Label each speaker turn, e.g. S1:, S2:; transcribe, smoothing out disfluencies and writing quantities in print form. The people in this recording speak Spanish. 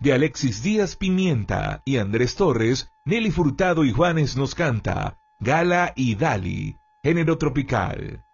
S1: de Alexis Díaz Pimienta y Andrés Torres, Nelly Furtado y Juanes nos canta Gala y Dali, género tropical.